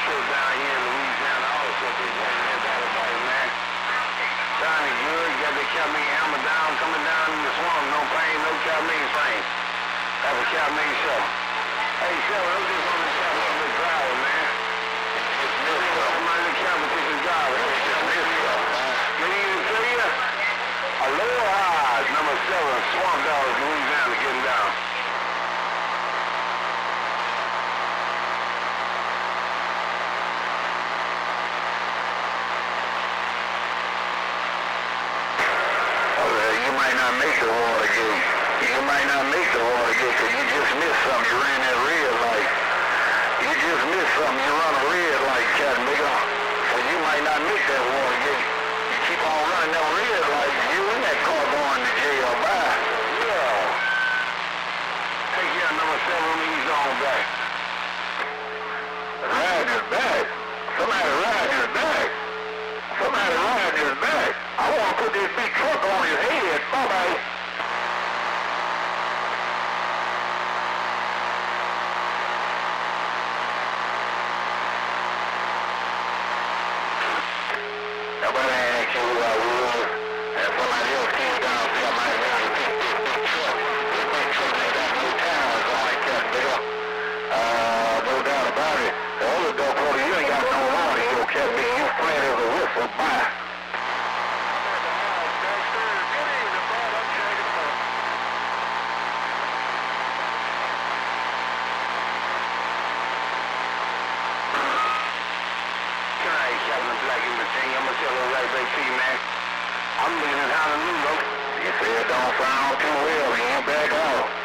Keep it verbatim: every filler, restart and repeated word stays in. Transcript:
show down here in Louisiana also. They got everybody, man. Sounding good. Got the Calamine hammer down, coming down in the swamp. No pain, no Calamine pain. Have a Calamine show. Hey, Sheldon, I'm just on the shop of the driver, man. I'm on the competition driver. Hey, Sheldon, good evening to you. Aloha, number seven, Swamp Dogs, Louisiana, getting down. You might not make the water gate. You might not make the water gate because you just missed something. You ran that red light. You just missed something. You run a red light, Chattanooga. So you might not make that water gate. You keep on running that red light. You in that car going to jail. Bye. Yeah. Take care, number seven, he's on back. Riding his back. Somebody riding his back. Somebody riding his back. I want to put this big truck on his head. Bye-bye. Nobody asked you who I was, and somebody else came down and said, "My God, this big truck, this big truck ain't got no tires on it, Chattanooga." Uh, no doubt about it. The other dog told you, you ain't got no horn in your Chattanooga. You flat as a whistle. Bye. I'm gonna tell her right back to you, man. I'm looking at Honolulu. You say it don't sound too well, man. Back off.